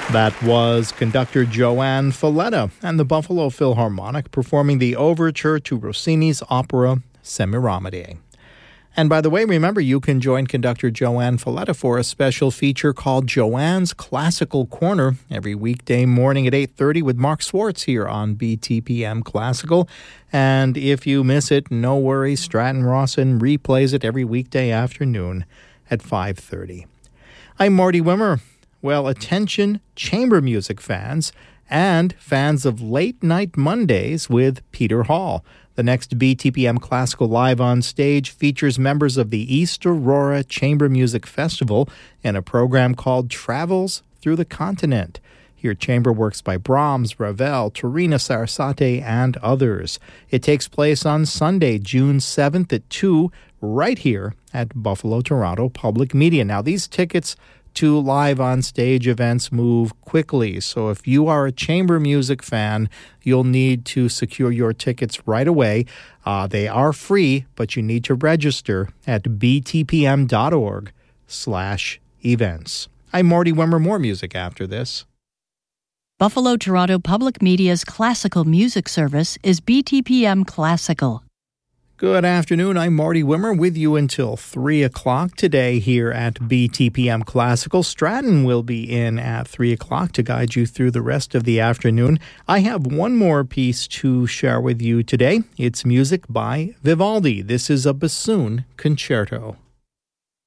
That was conductor Joanne Falletta and the Buffalo Philharmonic performing the overture to Rossini's opera Semiramide. And by the way, remember, you can join conductor Joanne Falletta for a special feature called Joanne's Classical Corner every weekday morning at 8:30 with Mark Swartz here on BTPM Classical. And if you miss it, no worries, Stratton Rawson replays it every weekday afternoon at 5:30. I'm Marty Wimmer. Well, attention chamber music fans and fans of Late Night Mondays with Peter Hall. The next BTPM Classical Live on Stage features members of the East Aurora Chamber Music Festival in a program called Travels Through the Continent. Hear chamber works by Brahms, Ravel, Torina Sarasate, and others. It takes place on Sunday, June 7th at 2, right here at Buffalo Toronto Public Media. Now, these tickets to live on stage events move quickly. So if you are a chamber music fan, you'll need to secure your tickets right away. They are free, but you need to register at btpm.org/events. I'm Marty Wimmer. More music after this. Buffalo Toronto Public Media's classical music service is BTPM Classical. Good afternoon. I'm Marty Wimmer with you until 3 o'clock today here at BTPM Classical. Stratton will be in at 3 o'clock to guide you through the rest of the afternoon. I have one more piece to share with you today. It's music by Vivaldi. This is a bassoon concerto.